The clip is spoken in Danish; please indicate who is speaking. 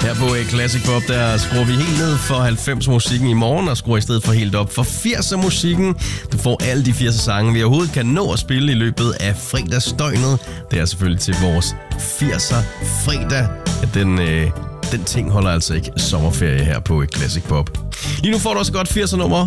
Speaker 1: Her på Classic Pop, der skruer vi helt ned for 90'er-musikken i morgen, og skruer i stedet for helt op for 80'er-musikken. Du får alle de 80'er sange, vi overhovedet kan nå at spille i løbet af fredagsdøgnet. Det er selvfølgelig til vores 80'er-fredag. Den ting holder altså ikke sommerferie her på Classic Pop. Lige nu får du også godt 80'er-nummer